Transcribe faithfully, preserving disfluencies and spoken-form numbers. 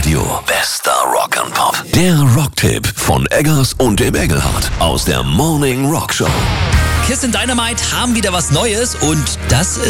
Radio. Bester Rock and Pop. Der Rocktipp von Eggers und dem Engelhardt aus der Morning Rock Show. Kiss and Dynamite haben wieder was Neues und das